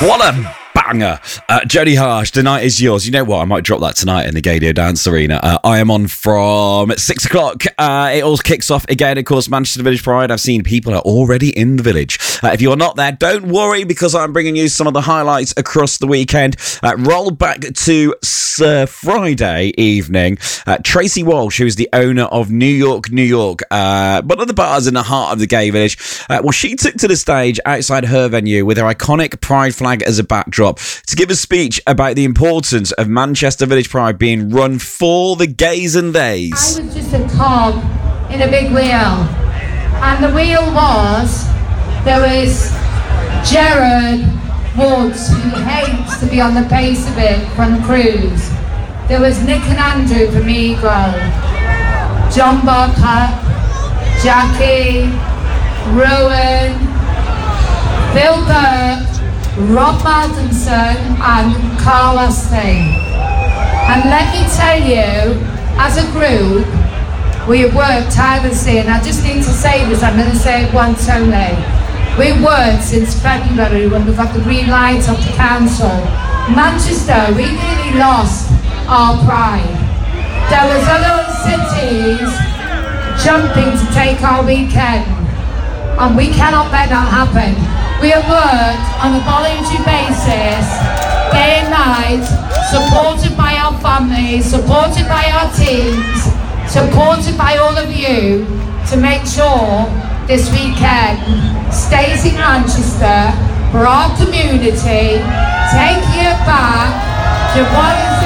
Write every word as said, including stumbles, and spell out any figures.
What a banger. Uh, Jodie Harsh, The Night Is Yours. You know what? I might drop that tonight in the Gaydio Dance Arena. Uh, I am on from six o'clock. Uh, it all kicks off again, of course, Manchester Village Pride. I've seen people are already in the village. Uh, if you're not there, don't worry, because I'm bringing you some of the highlights across the weekend. Uh, roll back to uh, Friday evening. Uh, Tracy Walsh, who is the owner of New York, New York, uh, one of the bars in the heart of the gay village, uh, well, she took to the stage outside her venue with her iconic pride flag as a backdrop to give a speech about the importance of Manchester Village Pride being run for the gays and theys. I was just a cog in a big wheel, and the wheel was, there was Gerard Woods, who hates to be on the pace of it, from Cruise. There was Nick and Andrew from Ego, John Barker, Jackie, Rowan, Bill Burke, Rob Maldenson and Carl Austin. And let me tell you, as a group, we have worked tirelessly, and I just need to say this, I'm going to say it once only. We've worked since February when we got the green light off the council. Manchester, we nearly lost our pride. There was other cities jumping to take our weekend, and we cannot let that happen. We have worked on a voluntary basis, day and night, supported by our families, supported by our teams, supported by all of you, to make sure this weekend stays in Manchester for our community, taking it back to what is